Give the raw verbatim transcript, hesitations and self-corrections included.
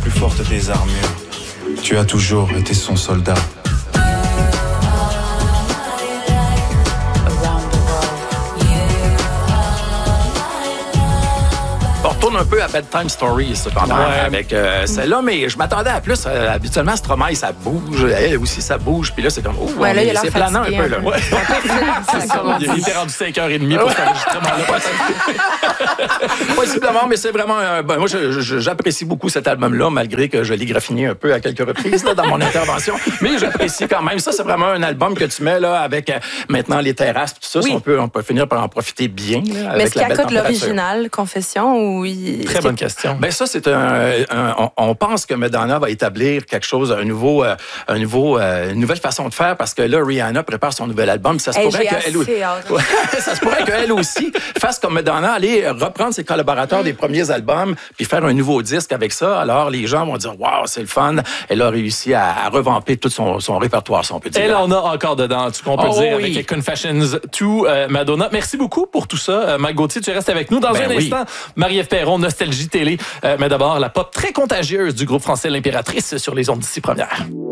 plus forte des armures. Tu as toujours été son soldat. On retourne un peu à Bedtime Stories, cependant, ouais. avec euh, celle-là, mais je m'attendais à plus. Euh, habituellement, Stromae, ça bouge. Elle aussi, ça bouge. Puis là, c'est comme, oh, ouais, là, il a c'est planant un peu. Là. Ouais. C'est ça. Il était rendu cinq heures trente pour cet enregistrement-là. Possiblement, mais c'est vraiment... Euh, ben, moi, je, je, j'apprécie beaucoup cet album-là, malgré que je l'ai graffiné un peu à quelques reprises là, dans mon intervention. Mais j'apprécie quand même. Ça, c'est vraiment un album que tu mets là avec euh, maintenant les terrasses tout ça. Oui. On, peut, on peut finir par en profiter bien. Là, mais est-ce qu'il accote l'original, Confession, ou il... Très bonne question. Ben ça, c'est un... un on, on pense que Madonna va établir quelque chose, un nouveau, euh, un nouveau, euh, une nouvelle façon de faire, parce que là, Rihanna prépare son nouvel album. Ça se hey, pourrait qu'elle aussi... ça se pourrait qu'elle aussi fasse comme Madonna, aller reprendre ses collaborateurs mm. des premiers albums, puis faire un nouveau disque avec ça. Alors, les gens vont dire, waouh, c'est le fun. Elle a réussi à, à revamper tout son, son répertoire, si on peut dire. Elle en a encore dedans, tu qu'on peut oh, dire, oui. avec Confessions deux, euh, Madonna. Merci beaucoup pour tout ça. Euh, Mike Gauthier, tu restes avec nous. Dans ben un oui. instant, Marie-Ève Perron, Nostalgie Télé. Euh, mais d'abord, la pop très contagieuse du groupe français L'Impératrice sur les ondes d'ici première.